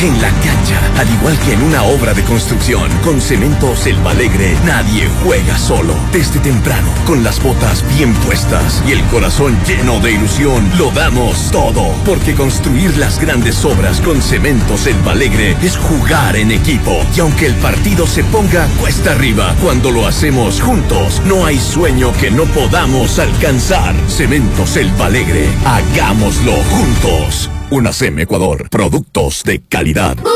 En la cancha, al igual que en una obra de construcción, con Cemento Selva Alegre, nadie juega solo. Desde temprano, con las botas bien puestas y el corazón lleno de ilusión, lo damos todo. Porque construir las grandes obras con Cemento Selva Alegre es jugar en equipo. Y aunque el partido se ponga cuesta arriba, cuando lo hacemos juntos, no hay sueño que no podamos alcanzar. Cemento Selva Alegre, hagámoslo juntos. UNACEM Ecuador, productos de calidad.